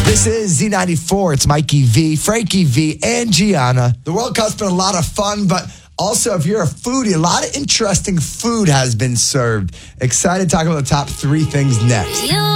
This is Z94. It's Mikey V, Frankie V, and Gianna. The World Cup's been a lot of fun, but also if you're a foodie, a lot of interesting food has been served. Excited to talk about the top 3 things next.